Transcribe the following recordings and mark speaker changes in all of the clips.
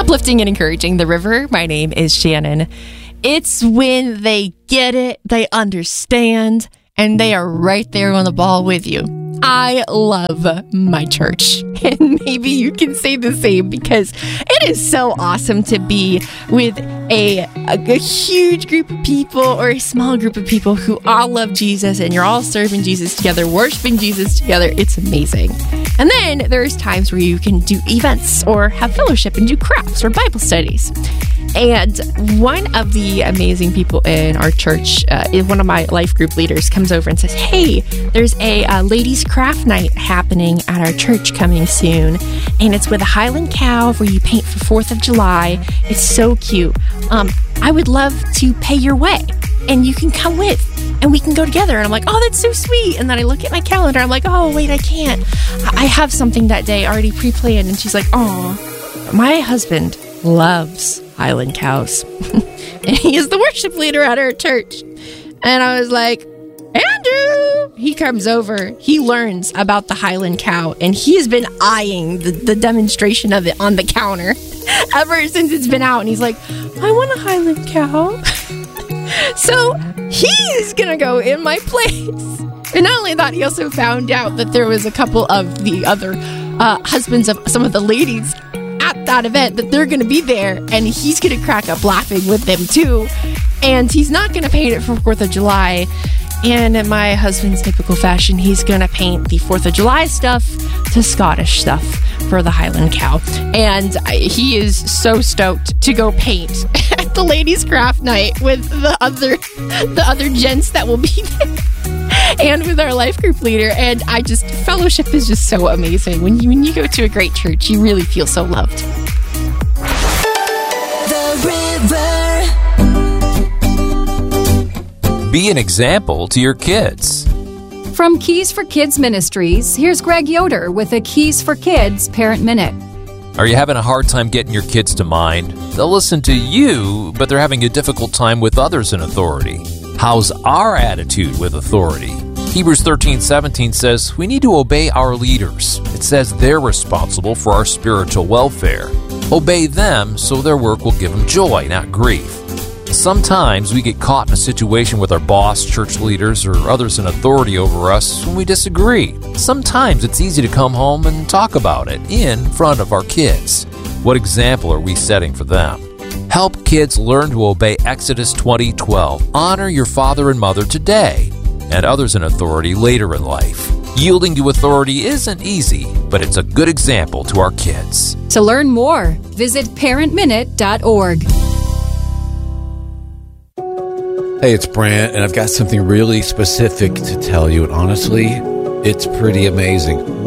Speaker 1: Uplifting and encouraging the river. My name is Shannon. It's when they get it, they understand, and they are right there on the ball with you. I love my church, and maybe you can say the same, because it is so awesome to be with a huge group of people or a small group of people who all love Jesus, and you're all serving Jesus together, worshiping Jesus together. It's amazing. And then there's times where you can do events or have fellowship and do crafts or Bible studies. And one of the amazing people in our church, one of my life group leaders, comes over and says, hey, there's a ladies' craft night happening at our church coming soon. And it's with a Highland cow where you paint for 4th of July. It's so cute. I would love to pay your way, and you can come with, and we can go together. And I'm like, oh, that's so sweet. And then I look at my calendar. I'm like, oh, wait, I can't. I have something that day already pre-planned. And she's like, oh, my husband loves Highland cows. And he is the worship leader at our church. And I was like, Andrew! He comes over. He learns about the Highland cow, and he has been eyeing the demonstration of it on the counter ever since it's been out. And he's like, I want a Highland cow. So he's going to go in my place. And not only that, he also found out that there was a couple of the other husbands of some of the ladies at that event, that they're going to be there, and he's going to crack up laughing with them too. And he's not going to paint it for 4th of July. And in my husband's typical fashion, he's going to paint the 4th of July stuff to Scottish stuff for the Highland cow. And he is so stoked to go paint at the ladies' craft night with the other gents that will be there, and with our life group leader. And fellowship is just so amazing. When you go to a great church, you really feel so loved.
Speaker 2: The river.
Speaker 3: Be an example to your kids.
Speaker 4: From Keys for Kids Ministries, here's Greg Yoder with a Keys for Kids Parent Minute.
Speaker 3: Are you having a hard time getting your kids to mind? They'll listen to you, but they're having a difficult time with others in authority. How's our attitude with authority? Hebrews 13:17 says we need to obey our leaders. It says they're responsible for our spiritual welfare. Obey them so their work will give them joy, not grief. Sometimes we get caught in a situation with our boss, church leaders, or others in authority over us when we disagree. Sometimes it's easy to come home and talk about it in front of our kids. What example are we setting for them? Help kids learn to obey Exodus 20:12. Honor your father and mother today, and others in authority later in life. Yielding to authority isn't easy, but it's a good example to our kids.
Speaker 4: To learn more, visit parentminute.org.
Speaker 5: Hey, it's Brant, and I've got something really specific to tell you, and honestly, it's pretty amazing.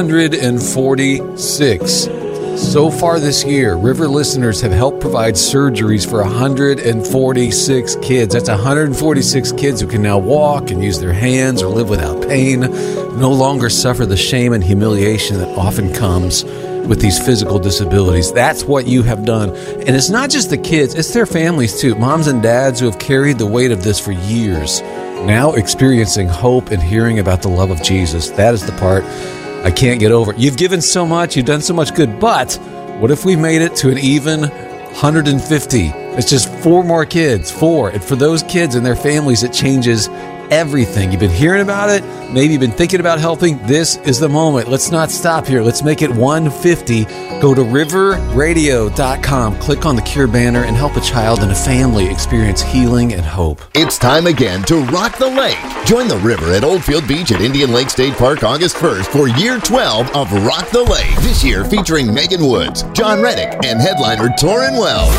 Speaker 5: 146. So far this year, River listeners have helped provide surgeries for 146 kids. That's 146 kids who can now walk and use their hands or live without pain, no longer suffer the shame and humiliation that often comes with these physical disabilities. That's what you have done. And it's not just the kids, it's their families too. Moms and dads who have carried the weight of this for years, now experiencing hope and hearing about the love of Jesus. That is the part I can't get over. You've given so much, you've done so much good, but what if we made it to an even 150? It's just 4 more kids, 4. And for those kids and their families, it changes everything. You've been hearing about it. Maybe you've been thinking about helping. This is the moment. Let's not stop here. Let's make it 150. Go to riverradio.com, click on the Cure banner, and help a child and a family experience healing and hope.
Speaker 6: It's time again to rock the lake. Join the river at Oldfield Beach at Indian Lake State Park August 1st for year 12 of Rock the Lake. This year featuring Megan Woods, John Reddick, and headliner Torrin Wells.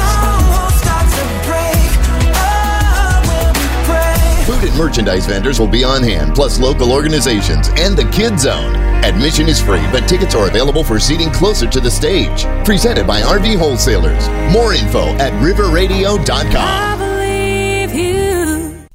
Speaker 6: Food and merchandise vendors will be on hand, plus local organizations and the Kid Zone. Admission is free, but tickets are available for seating closer to the stage. Presented by RV Wholesalers. More info at riverradio.com.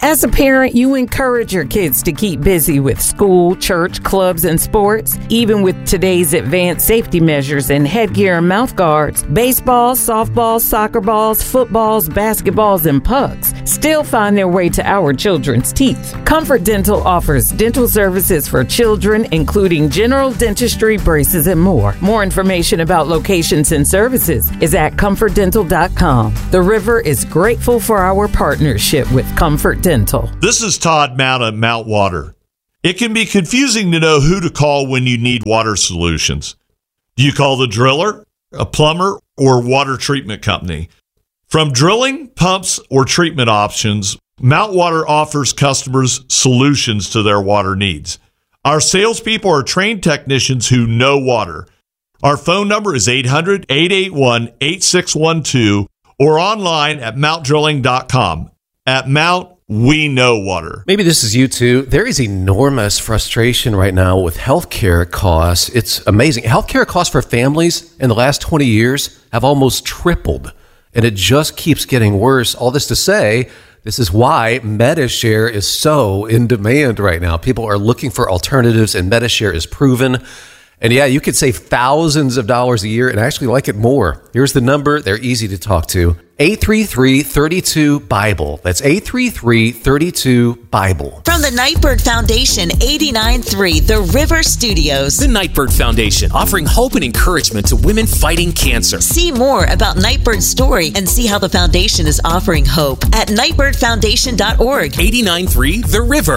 Speaker 2: As a parent, you encourage your kids to keep busy with school, church, clubs, and sports. Even with today's advanced safety measures and headgear and mouth guards, baseballs, softballs, soccer balls, footballs, basketballs, and pucks still find their way to our children's teeth. Comfort Dental offers dental services for children, including general dentistry, braces, and more. More information about locations and services is at comfortdental.com. The River is grateful for our partnership with Comfort Dental.
Speaker 7: This is Todd Mount at Mount Water. It can be confusing to know who to call when you need water solutions. Do you call the driller, a plumber, or water treatment company? From drilling, pumps, or treatment options, Mount Water offers customers solutions to their water needs. Our salespeople are trained technicians who know water. Our phone number is 800-881-8612 or online at mountdrilling.com. At Mount, we know water.
Speaker 5: Maybe this is you too. There is enormous frustration right now with healthcare costs. It's amazing. Healthcare costs for families in the last 20 years have almost tripled, and it just keeps getting worse. All this to say, this is why Medi-Share is so in demand right now. People are looking for alternatives, and Medi-Share is proven. And yeah, you could save thousands of dollars a year and actually like it more. Here's the number. They're easy to talk to. 833-32-BIBLE. That's 833-32-BIBLE.
Speaker 8: From the Nightbird Foundation, 89.3 The River Studios.
Speaker 9: The Nightbird Foundation, offering hope and encouragement to women fighting cancer.
Speaker 8: See more about Nightbird's story and see how the foundation is offering hope at nightbirdfoundation.org.
Speaker 9: 89.3 The River.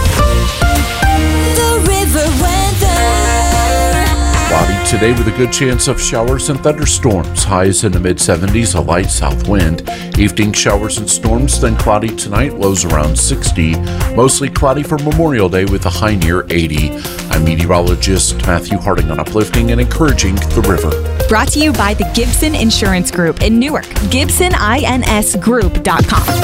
Speaker 8: The River Weather.
Speaker 10: Cloudy today with a good chance of showers and thunderstorms. Highs in the mid-70s, a light south wind. Evening showers and storms, then cloudy tonight, lows around 60. Mostly cloudy for Memorial Day with a high near 80. I'm meteorologist Matthew Harding on Uplifting and Encouraging the River.
Speaker 11: Brought to you by the Gibson Insurance Group in Newark. GibsonInsGroup.com.